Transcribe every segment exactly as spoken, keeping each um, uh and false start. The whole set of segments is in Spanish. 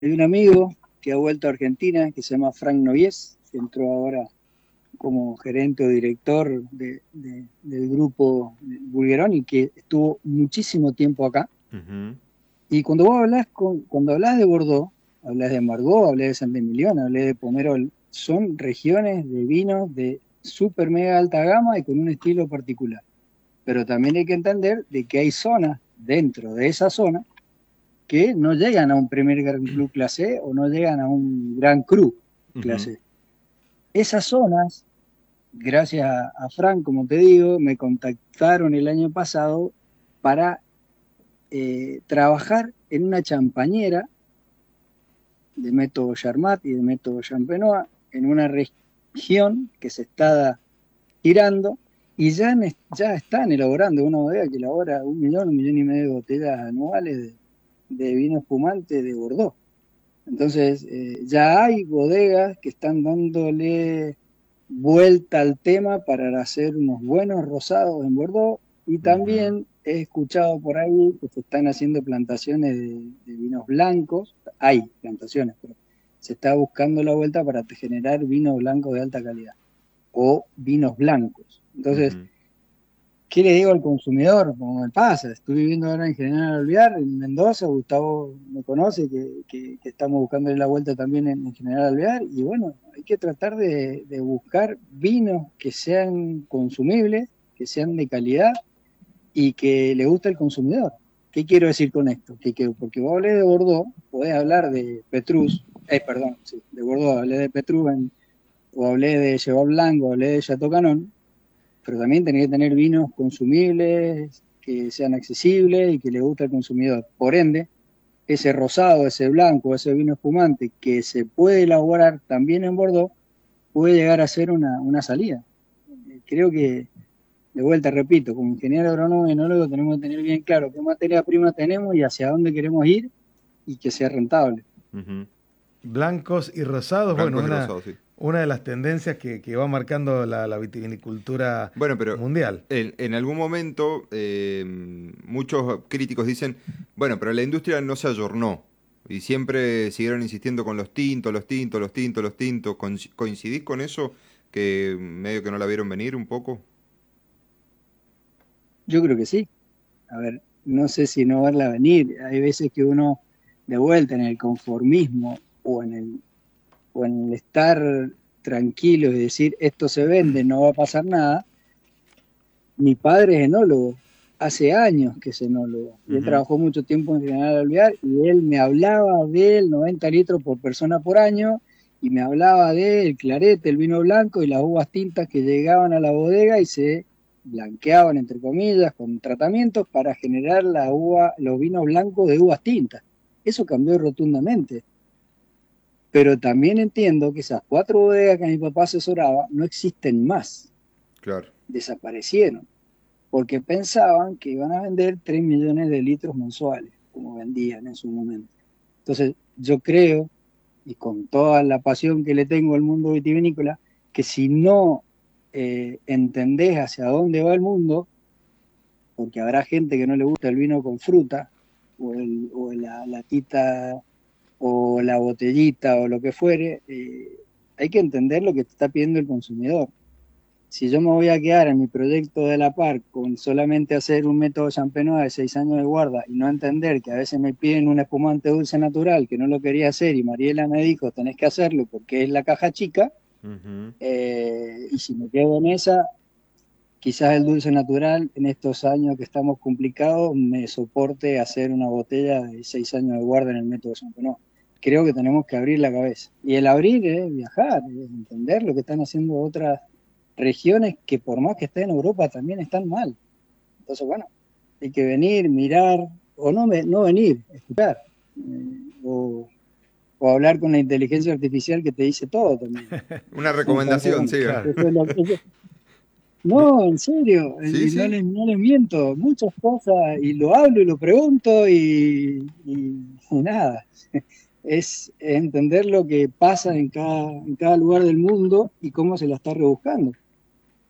Hay un amigo que ha vuelto a Argentina que se llama Frank Novies, que entró ahora como gerente o director de, de, del grupo Bulguerón y que estuvo muchísimo tiempo acá. Ujú. Y cuando vos hablás, con, cuando hablas de Bordeaux, hablas de Margaux, hablas de Saint-Emilion, hablas de Pomerol, son regiones de vinos de súper mega alta gama y con un estilo particular. Pero también hay que entender de que hay zonas dentro de esa zona que no llegan a un primer Gran Cru clase o no llegan a un Gran Cru Ujú. clase. Esas zonas, gracias a, a Frank, como te digo, me contactaron el año pasado para eh, trabajar en una champañera de método Charmat y de método Champenois en una región que se está girando y ya, en- ya están elaborando una bodega que elabora un millón, un millón y medio de botellas anuales de, de vino espumante de Bordeaux. Entonces, eh, ya hay bodegas que están dándole vuelta al tema para hacer unos buenos rosados en Bordeaux y Ujú. también he escuchado por ahí que se están haciendo plantaciones de, de vinos blancos. Hay plantaciones, pero se está buscando la vuelta para generar vinos blancos de alta calidad o vinos blancos. Entonces, Ujú. ¿qué le digo al consumidor? Como me pasa, estoy viviendo ahora en General Alvear, en Mendoza, Gustavo me conoce, que, que, que estamos buscando la vuelta también en, en General Alvear, y bueno, hay que tratar de, de buscar vinos que sean consumibles, que sean de calidad y que le guste al consumidor. ¿Qué quiero decir con esto? Que, que porque vos hablé de Bordeaux, podés hablar de Petrus, eh, perdón, sí, de Bordeaux, hablé de Petrus, en- o hablé de Cheval Blanc, o hablé de Chateau Canon, pero también tenés que tener vinos consumibles, que sean accesibles y que le guste al consumidor. Por ende, ese rosado, ese blanco, ese vino espumante que se puede elaborar también en Bordeaux, puede llegar a ser una, una salida. Creo que, de vuelta, repito, como ingeniero agrónomo y enólogo tenemos que tener bien claro qué materia prima tenemos y hacia dónde queremos ir y que sea rentable. Ujú. Blancos y rosados, bueno, Blancos y una, rosados, sí. una de las tendencias que, que va marcando la, la vitivinicultura Bueno, pero mundial. en, en algún momento eh, muchos críticos dicen, bueno, pero la industria no se ayornó y siempre siguieron insistiendo con los tintos, los tintos, los tintos, los tintos. Coinc- ¿Coincidís con eso? Que medio que no la vieron venir un poco. Yo creo que sí. A ver, no sé si no verla venir. Hay veces que uno, de vuelta en el conformismo o en el o en el estar tranquilo y decir esto se vende, no va a pasar nada. Mi padre es enólogo, hace años que es enólogo, y él Ujú. trabajó mucho tiempo en General Alvear y él me hablaba del noventa litros por persona por año y me hablaba del clarete, el vino blanco y las uvas tintas que llegaban a la bodega y se blanqueaban, entre comillas, con tratamientos para generar la uva, los vinos blancos de uvas tintas. Eso cambió rotundamente. Pero también entiendo que esas cuatro bodegas que mi papá asesoraba no existen más, Claro. desaparecieron, porque pensaban que iban a vender tres millones de litros mensuales, como vendían en su momento. Entonces, yo creo, y con toda la pasión que le tengo al mundo vitivinícola, que si no eh, entendés hacia dónde va el mundo, porque habrá gente que no le gusta el vino con fruta, o, el, o la latita o la botellita o lo que fuere, eh, hay que entender lo que te está pidiendo el consumidor. Si yo me voy a quedar en mi proyecto de la par con solamente hacer un método champenois de seis años de guarda y no entender que a veces me piden un espumante dulce natural que no lo quería hacer y Mariela me dijo tenés que hacerlo porque es la caja chica, Ujú. eh, y si me quedo en esa, quizás el dulce natural en estos años que estamos complicados me soporte hacer una botella de seis años de guarda en el método Champenois. Creo que tenemos que abrir la cabeza. Y el abrir es viajar, es entender lo que están haciendo otras regiones que por más que estén en Europa también están mal. Entonces, bueno, hay que venir, mirar, o no, no venir, escuchar, eh, o, o hablar con la inteligencia artificial que te dice todo también. Una Entonces, recomendación, bueno, sí. Claro. eso es lo, eso, De- no, en serio, Sí, y no sí. les, no les miento, muchas cosas, y lo hablo y lo pregunto y, y- y nada, es entender lo que pasa en cada, en cada lugar del mundo y cómo se la está rebuscando.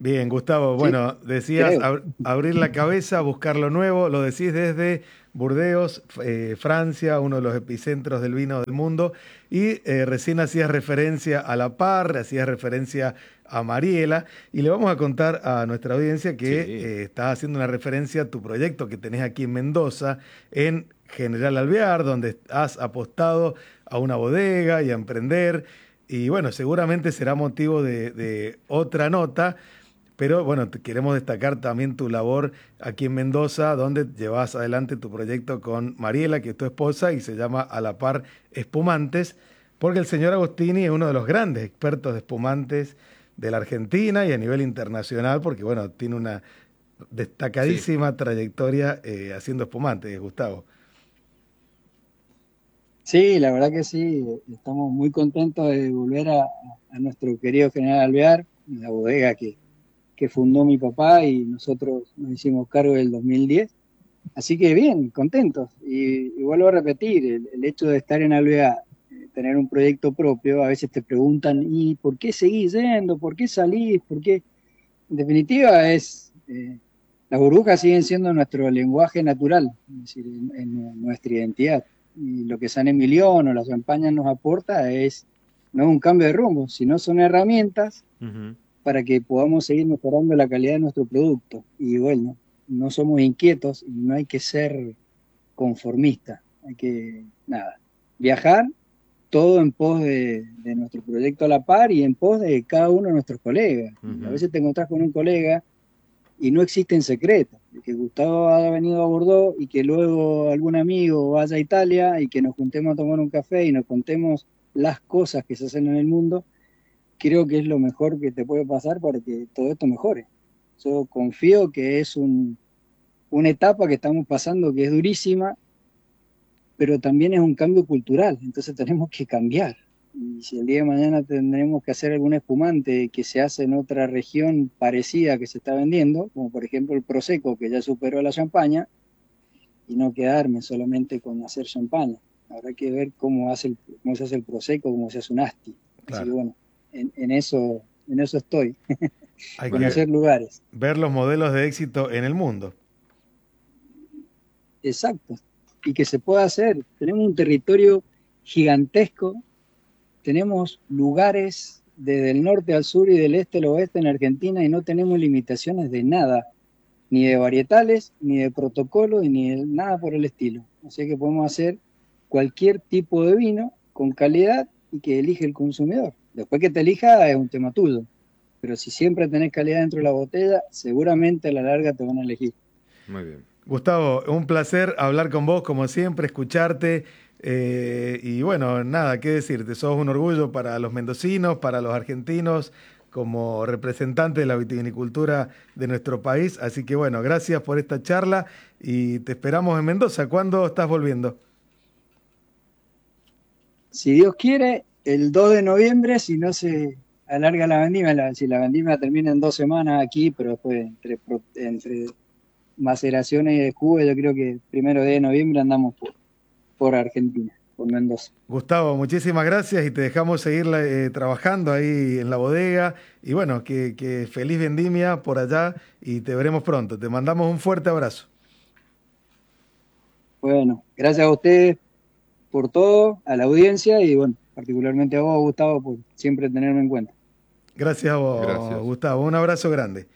Bien, Gustavo, bueno, sí, decías ab abrir la cabeza, buscar lo nuevo, lo decís desde Burdeos, eh, Francia, uno de los epicentros del vino del mundo, y eh, recién hacías referencia a La Par, hacías referencia a Mariela, y le vamos a contar a nuestra audiencia que sí. eh, estás haciendo una referencia a tu proyecto que tenés aquí en Mendoza, en General Alvear, donde has apostado a una bodega y a emprender, y bueno, seguramente será motivo de, de otra nota. Pero bueno, te queremos destacar también tu labor aquí en Mendoza, donde llevas adelante tu proyecto con Mariela, que es tu esposa, y se llama A la Par Espumantes, porque el señor Agostini es uno de los grandes expertos de espumantes de la Argentina y a nivel internacional, porque bueno, tiene una destacadísima sí. trayectoria eh, haciendo espumantes, Gustavo. Sí, la verdad que sí, estamos muy contentos de volver a, a nuestro querido General Alvear, la bodega que que fundó mi papá y nosotros nos hicimos cargo del dos mil diez. Así que bien, contentos. Y, y vuelvo a repetir, el, el hecho de estar en Alvear, tener un proyecto propio, a veces te preguntan, ¿y por qué seguís yendo? ¿Por qué salís? ¿Por qué? En definitiva, es eh, las burbujas siguen siendo nuestro lenguaje natural, es decir, en, en nuestra identidad. Y lo que San Emilión o la Champaña nos aporta es no es un cambio de rumbo, sino son herramientas uh-huh. para que podamos seguir mejorando la calidad de nuestro producto. Y bueno, no somos inquietos y no hay que ser conformistas. Hay que, nada, viajar todo en pos de, de nuestro proyecto a la par y en pos de cada uno de nuestros colegas. Uh-huh. A veces te encontrás con un colega y no existen secretos. Que Gustavo haya venido a Bordeaux y que luego algún amigo vaya a Italia y que nos juntemos a tomar un café y nos contemos las cosas que se hacen en el mundo. Creo que es lo mejor que te puede pasar para que todo esto mejore. Yo confío que es un, una etapa que estamos pasando que es durísima, pero también es un cambio cultural, entonces tenemos que cambiar. Y si el día de mañana tendremos que hacer algún espumante que se hace en otra región parecida que se está vendiendo, como por ejemplo el Prosecco, que ya superó a la champaña, y no quedarme solamente con hacer champaña. Habrá que ver cómo, hace el, cómo se hace el Prosecco, cómo se hace un Asti. Claro. Así que bueno, En, en eso en eso estoy. Hay conocer lugares. Ver los modelos de éxito en el mundo. Exacto. Y que se pueda hacer. Tenemos un territorio gigantesco, tenemos lugares desde el norte al sur y del este al oeste en Argentina y no tenemos limitaciones de nada, ni de varietales, ni de protocolo, ni de nada por el estilo. O sea que podemos hacer cualquier tipo de vino con calidad y que elige el consumidor. Después que te elija es un tema tuyo, pero si siempre tenés calidad dentro de la botella, seguramente a la larga te van a elegir. Muy bien. Gustavo, un placer hablar con vos, como siempre, escucharte, eh, y bueno, nada, qué decirte, sos un orgullo para los mendocinos, para los argentinos, como representante de la vitivinicultura de nuestro país, así que bueno, gracias por esta charla y te esperamos en Mendoza. ¿Cuándo estás volviendo? Si Dios quiere, el dos de noviembre, si no se alarga la vendimia, la, si la vendimia termina en dos semanas aquí, pero después entre, entre maceraciones y jugo, yo creo que el primero de noviembre andamos por, por Argentina, por Mendoza. Gustavo, muchísimas gracias y te dejamos seguir eh, trabajando ahí en la bodega y bueno, que, que feliz vendimia por allá y te veremos pronto. Te mandamos un fuerte abrazo. Bueno, gracias a ustedes por todo, a la audiencia y bueno, particularmente a vos, Gustavo, por siempre tenerme en cuenta. Gracias a vos, gracias. Gustavo. Un abrazo grande.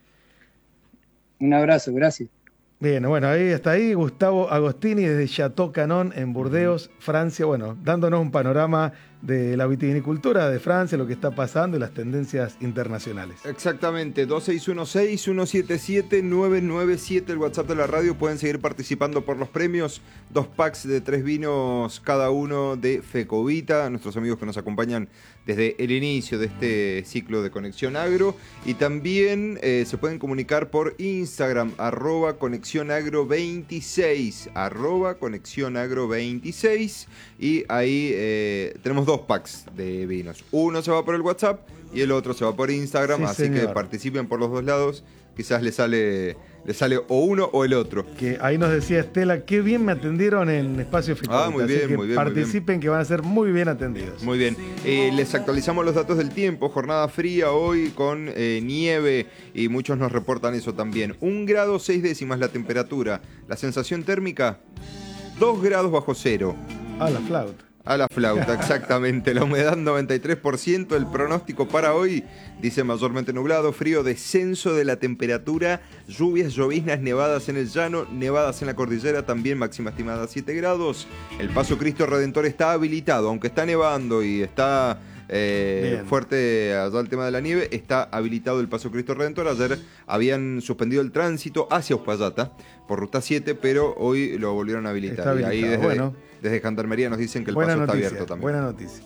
Un abrazo, gracias. Bien, bueno, ahí está ahí Gustavo Agostini desde Chateau Canon en Burdeos, Francia, bueno, dándonos un panorama de la vitivinicultura de Francia, lo que está pasando y las tendencias internacionales. Exactamente, dos seis uno seis, uno siete siete, nueve nueve siete, el WhatsApp de la radio. Pueden seguir participando por los premios, dos packs de tres vinos cada uno de Fecovita, nuestros amigos que nos acompañan desde el inicio de este ciclo de Conexión Agro, y también eh, se pueden comunicar por Instagram, arroba Conexión Agro veintiséis, arroba Conexión Agro veintiséis, y ahí eh, tenemos dos packs de vinos. Uno se va por el WhatsApp y el otro se va por Instagram, sí, así señor. Que participen por los dos lados, quizás le sale, le sale o uno o el otro. Que ahí nos decía Estela, qué bien me atendieron en Espacio Ficórico. Ah, muy bien, Así que muy bien. participen, muy bien. que van a ser muy bien atendidos. Muy bien. Eh, les actualizamos los datos del tiempo. Jornada fría hoy con eh, nieve y muchos nos reportan eso también. Un grado seis décimas la temperatura. La sensación térmica, dos grados bajo cero. A la flauta. A la flauta, exactamente. La humedad noventa y tres por ciento. El pronóstico para hoy dice mayormente nublado, frío, descenso de la temperatura, lluvias, lloviznas, nevadas en el llano, nevadas en la cordillera, también máxima estimada siete grados. El Paso Cristo Redentor está habilitado, aunque está nevando y está eh, fuerte allá el tema de la nieve, está habilitado el Paso Cristo Redentor. Ayer habían suspendido el tránsito hacia Uspallata por ruta siete, pero hoy lo volvieron a habilitar. Está y ahí desde, bueno. desde Gendarmería nos dicen que el buena paso noticia, está abierto también. Buena noticia.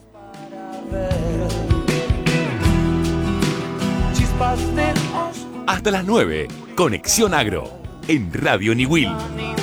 Hasta las nueve, Conexión Agro, en Radio Niwil.